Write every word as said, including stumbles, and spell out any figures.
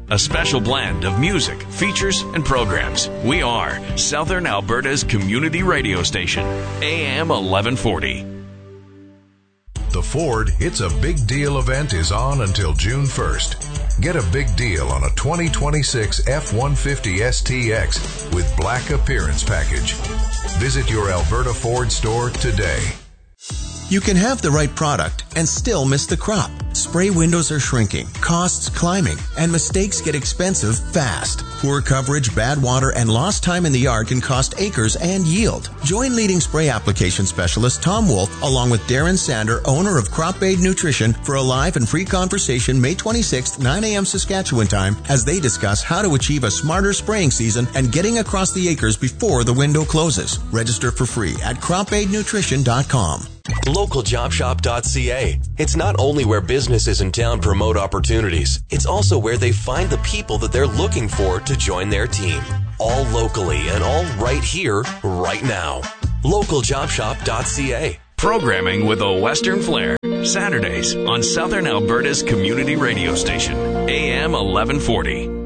A special blend of music, features, and programs. We are Southern Alberta's community radio station, A M eleven forty. The Ford It's a Big Deal event is on until June first. Get a big deal on a twenty twenty-six F one fifty S T X with black appearance package. Visit your Alberta Ford store today. You can have the right product and still miss the crop. Spray windows are shrinking, costs climbing, and mistakes get expensive fast. Poor coverage, bad water, and lost time in the yard can cost acres and yield. Join leading spray application specialist Tom Wolf along with Darren Sander, owner of Crop Aid Nutrition, for a live and free conversation May twenty-sixth, nine a.m. Saskatchewan time, as they discuss how to achieve a smarter spraying season and getting across the acres before the window closes. Register for free at crop aid nutrition dot com. local job shop dot c a. It's not only where businesses in town promote opportunities, it's also where they find the people that they're looking for to join their team. All locally and all right here, right now. local job shop dot c a. Programming with a Western flair. Saturdays on Southern Alberta's community radio station, A M eleven forty.